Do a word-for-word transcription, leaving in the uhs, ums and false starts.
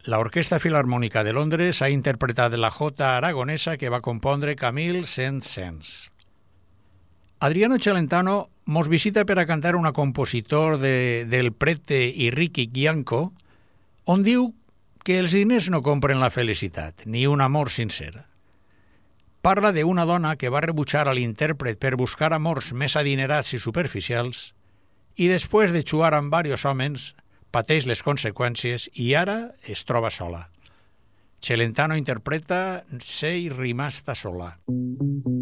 La Orquestra Filarmònica de Londres ha interpretat la jota aragonesa que va compondre Camille Saint-Saëns. Adriano Celentano mos visita per a cantar una compositor de, del Prete i Ricky Gianco, on diu que els diners no compren la felicitat, ni un amor sincer. Parla d'una dona que va rebutjar a l'intèrpret per buscar amors més adinerats i superficials i després de xuar amb diversos homes pateix les conseqüències i ara es troba sola. Celentano interpreta Sei rimasta sola.